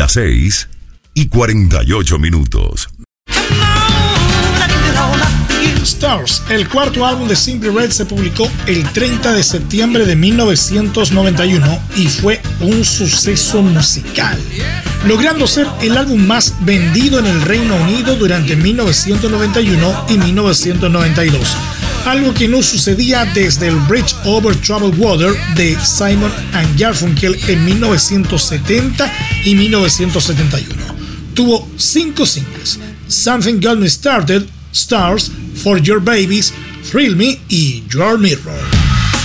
Las 6:48. Stars, el cuarto álbum de Simply Red, se publicó el 30 de septiembre de 1991 y fue un suceso musical, logrando ser el álbum más vendido en el Reino Unido durante 1991 y 1992, algo que no sucedía desde el Bridge Over Troubled Water de Simon & Garfunkel en 1970 y 1971. Tuvo 5 singles: Something Got Me Started, Stars, For Your Babies, Thrill Me y Your Mirror.